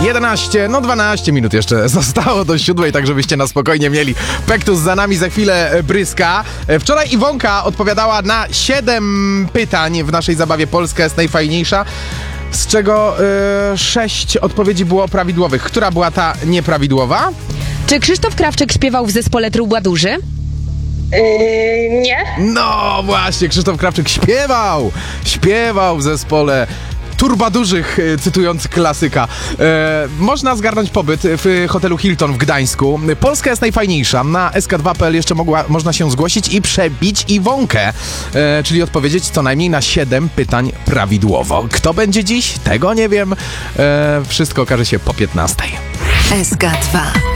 12 minut jeszcze zostało do 7, tak żebyście na spokojnie mieli. Pektus za nami, za chwilę Bryska. Wczoraj Iwonka odpowiadała na 7 pytań w naszej zabawie Polska jest najfajniejsza, z czego 6 odpowiedzi było prawidłowych. Która była ta nieprawidłowa? Czy Krzysztof Krawczyk śpiewał w zespole Trubadurzy? Nie. No właśnie, Krzysztof Krawczyk śpiewał w zespole Turbadurzych, cytując klasyka. Można zgarnąć pobyt w hotelu Hilton w Gdańsku. Polska jest najfajniejsza. Na sk2.pl jeszcze można się zgłosić i przebić Iwonkę, czyli odpowiedzieć co najmniej na 7 pytań prawidłowo. Kto będzie dziś? Tego nie wiem. Wszystko okaże się po 15. SK2